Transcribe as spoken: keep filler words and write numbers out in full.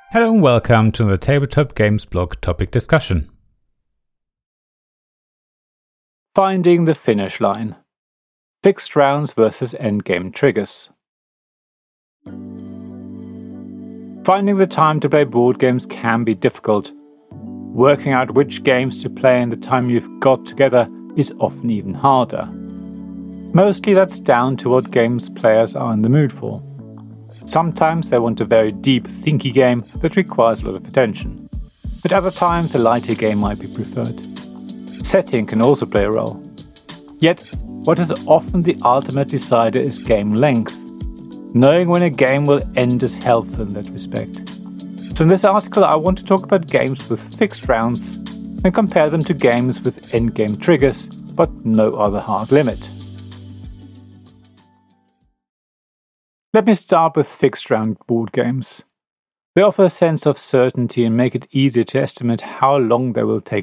Hello and welcome to the Tabletop Games blog topic discussion. Finding the finish line. Fixed rounds versus endgame triggers. Finding the time to play board games can be difficult. Working out which games to play in the time you've got together is often even harder. Mostly that's down to what games players are in the mood for. Sometimes they want a very deep, thinky game that requires a lot of attention. But other times a lighter game might be preferred. Setting can also play a role. Yet, what is often the ultimate decider is game length. Knowing when a game will end is helpful in that respect. So in this article I want to talk about games with fixed rounds and compare them to games with endgame triggers, but no other hard limit. Let me start with fixed round board games. They offer a sense of certainty and make it easier to estimate how long they will take